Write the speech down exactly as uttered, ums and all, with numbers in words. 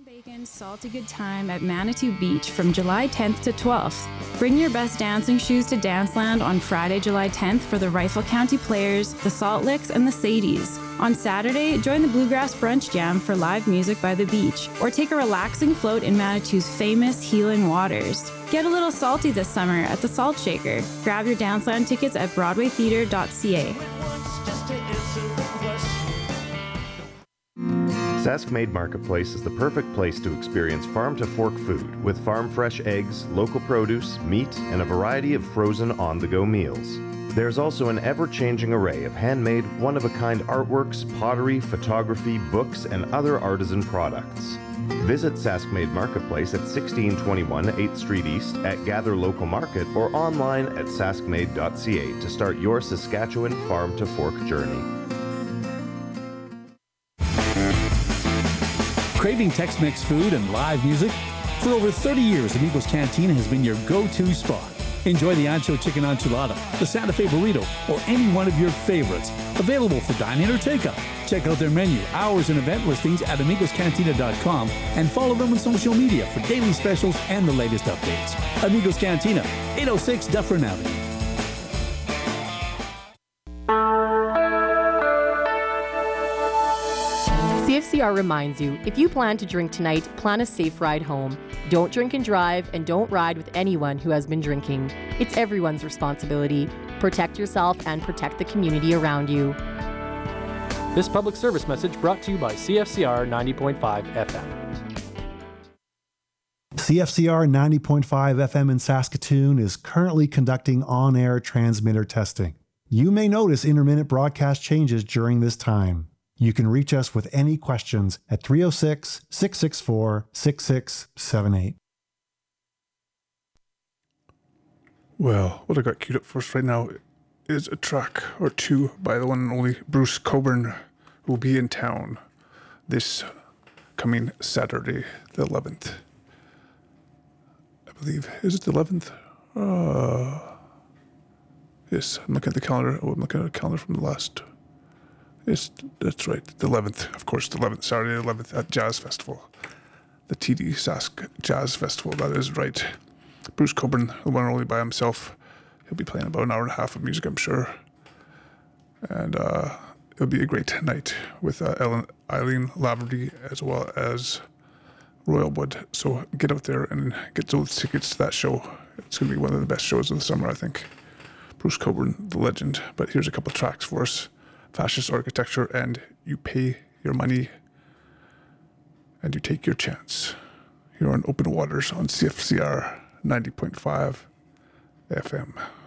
Bacon's Salty Good Time at Manitou Beach from July tenth to twelfth. Bring your best dancing shoes to Danceland on Friday, July tenth for the Rifle County Players, the Salt Licks, and the Sadies. On Saturday, join the Bluegrass Brunch Jam for live music by the beach, or take a relaxing float in Manitou's famous healing waters. Get a little salty this summer at the Salt Shaker. Grab your Danceland tickets at broadway theatre dot c a. Sask Maid Marketplace is the perfect place to experience farm-to-fork food with farm-fresh eggs, local produce, meat, and a variety of frozen on-the-go meals. There's also an ever-changing array of handmade, one-of-a-kind artworks, pottery, photography, books, and other artisan products. Visit Sask Maid Marketplace at sixteen twenty-one eighth Street East at Gather Local Market or online at sask maid dot c a to start your Saskatchewan farm-to-fork journey. Craving Tex-Mex food and live music? For over thirty years, Amigos Cantina has been your go-to spot. Enjoy the Ancho Chicken Enchilada, the Santa Fe Burrito, or any one of your favorites. Available for dine-in or takeout. Check out their menu, hours, and event listings at amigos cantina dot com and follow them on social media for daily specials and the latest updates. Amigos Cantina, eight oh six Dufferin Avenue. C F C R reminds you, if you plan to drink tonight, plan a safe ride home. Don't drink and drive, and don't ride with anyone who has been drinking. It's everyone's responsibility. Protect yourself and protect the community around you. This public service message brought to you by C F C R ninety point five F M. C F C R ninety point five F M in Saskatoon is currently conducting on-air transmitter testing. You may notice intermittent broadcast changes during this time. You can reach us with any questions at three oh six, six six four, six six seven eight. Well, what I got queued up for us right now is a track or two by the one and only Bruce Cockburn, who will be in town this coming Saturday, the eleventh. I believe. Is it the eleventh? Uh, yes, I'm looking at the calendar. Oh, I'm looking at a calendar from the last... Yes, that's right. The eleventh, of course, the eleventh, Saturday, the eleventh at Jazz Festival. The T D Sask Jazz Festival, that is right. Bruce Cockburn, the one and only by himself. He'll be playing about an hour and a half of music, I'm sure. And uh, it'll be a great night with uh, Ellen, Eileen Laverty as well as Royal Wood. So get out there and get those tickets to that show. It's going to be one of the best shows of the summer, I think. Bruce Cockburn, the legend. But here's a couple of tracks for us. Fascist Architecture and You Pay Your Money and You Take Your Chance. Here on Open Waters on C F C R ninety point five F M.